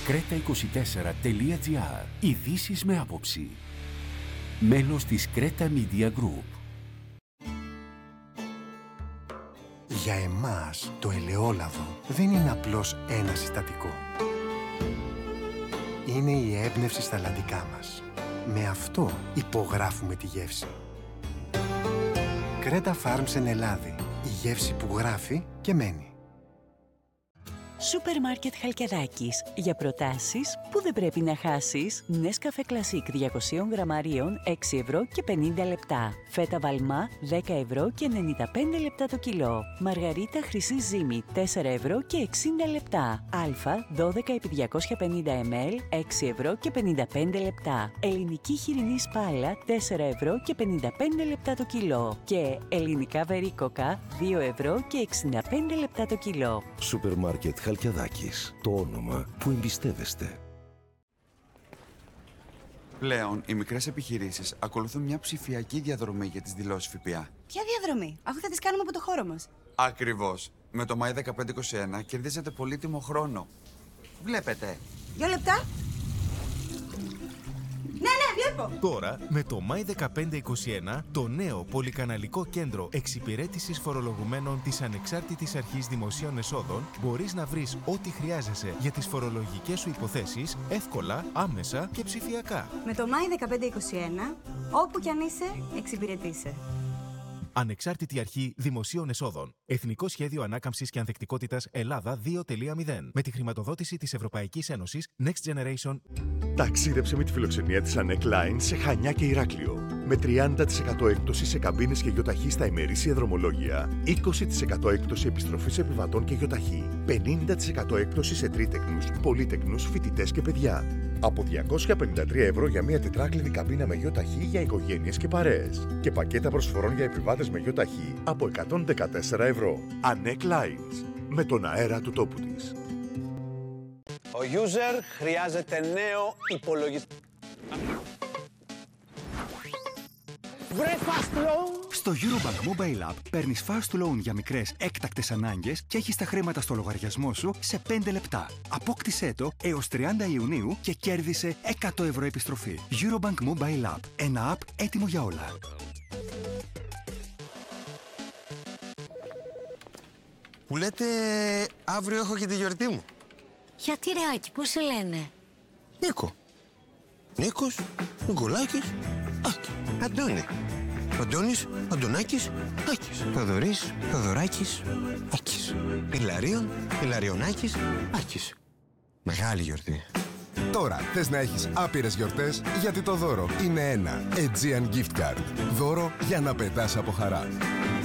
Creta24.gr. Ειδήσεις με άποψη. Μέλος της Creta Media Group. Για εμάς το ελαιόλαδο δεν είναι απλώς ένα συστατικό. Είναι η έμπνευση στα λαντικά μας. Με αυτό υπογράφουμε τη γεύση. Creta Farms εν Ελλάδη. Η γεύση που γράφει και μένει. Σούπερ μάρκετ Χαλκιαδάκης. Για προτάσεις που δεν πρέπει να χάσεις. Νέσκαφε Κλασίκ 200 γραμμαρίων 6 ευρώ και 50 λεπτά. Φέτα Βαλμά 10 ευρώ και 95 λεπτά το κιλό. Μαργαρίτα Χρυσή Ζύμη 4 ευρώ και 60 λεπτά. Αλφα 12 επί 250 ml 6 ευρώ και 55 λεπτά. Ελληνική χοιρινή σπάλα 4 ευρώ και 55 λεπτά το κιλό. Και ελληνικά βερίκοκα 2 ευρώ και 65 λεπτά το κιλό. Σούπερ μάρκετ Χαλκιαδάκης. Το όνομα που εμπιστεύεστε. Πλέον, οι μικρές επιχειρήσεις ακολουθούν μια ψηφιακή διαδρομή για τις δηλώσεις ΦΠΑ. Ποια διαδρομή, αφού θα τις κάνουμε από το χώρο μας? Ακριβώς. Με το Μάη 1521 κερδίζετε πολύτιμο χρόνο. Βλέπετε. 2 λεπτά. Ναι, βλέπω. Τώρα, με το Μάη 1521, το νέο πολυκαναλικό κέντρο εξυπηρέτησης φορολογουμένων της Ανεξάρτητης Αρχής Δημοσίων Εσόδων, μπορείς να βρεις ό,τι χρειάζεσαι για τις φορολογικές σου υποθέσεις εύκολα, άμεσα και ψηφιακά. Με το Μάη 1521, όπου κι αν είσαι, εξυπηρετείσαι. Ανεξάρτητη Αρχή Δημοσίων Εσόδων. Εθνικό Σχέδιο Ανάκαμψης και Ανθεκτικότητας Ελλάδα 2.0. Με τη χρηματοδότηση της Ευρωπαϊκής Ένωσης Next Generation. Ταξίδεψε με τη φιλοξενία της Anek Line σε Χανιά και Ηράκλειο. Με 30% έκπτωση σε καμπίνες και γιοταχή στα ημερήσια δρομολόγια, 20% έκπτωση επιστροφής επιβατών και γιοταχή, 50% έκπτωση σε τρίτεκνους, πολύτεκνους, φοιτητές και παιδιά. Από 253 ευρώ για μια τετράκλινη καμπίνα με γιοταχή για οικογένειες και παρέες. Και πακέτα προσφορών για επιβάτες με γιοταχή από 114 ευρώ. Anek Lines. Με τον αέρα του τόπου της. Ο user χρειάζεται νέο υπολογιστή. Βρε fast loan! Στο Eurobank Mobile App παίρνεις fast loan για μικρές έκτακτες ανάγκες και έχεις τα χρήματα στο λογαριασμό σου σε 5 λεπτά. Απόκτησέ το έως 30 Ιουνίου και κέρδισε 100 ευρώ επιστροφή. Eurobank Mobile App. Ένα app έτοιμο για όλα. Που λέτε αύριο έχω και τη γιορτή μου. Γιατί ρε Άκη, πώς σε λένε? Νίκο. Νίκος, Νικολάκης, Άκη. Αντώνη. Αντώνης, Αντωνάκης, Άκης. Θοδωρής, Θοδωράκης, Άκης. Ηλαρίων, Ηλαριονάκης, Άκης. Μεγάλη γιορτή. Τώρα θες να έχεις άπειρες γιορτές, γιατί το δώρο είναι ένα Aegean Gift Card. Δώρο για να πετάς από χαρά.